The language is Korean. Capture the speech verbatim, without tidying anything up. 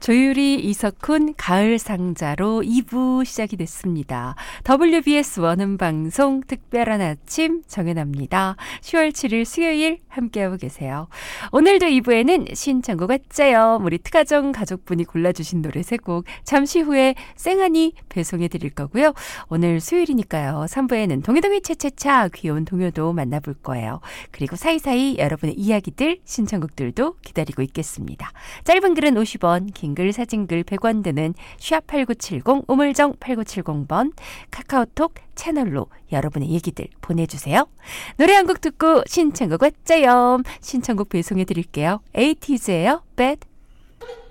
조유리, 이석훈, 가을 상자로 이 부 시작이 됐습니다. 더블유비에스 원음방송 특별한 아침 정연아입니다. 시월 칠일 수요일 함께하고 계세요. 오늘도 이 부에는 신청곡 어째요. 우리 특가정 가족분이 골라주신 노래 세 곡 잠시 후에 쌩하니 배송해 드릴 거고요. 오늘 수요일이니까요. 삼 부에는 동요동요 차차차 귀여운 동요도 만나볼 거예요. 그리고 사이사이 여러분의 이야기들, 신청곡들도 기다리고 있겠습니다. 짧은 글은 오십 원, 긴 글, 사진글 백 원 드는 샵팔구칠공, 우물정 팔구칠공 번 카카오톡 채널로 여러분의 얘기들 보내주세요. 노래 한 곡 듣고 신청곡 어째요. 신청곡 배송해 드릴게요. 에이티즈예요. Bad.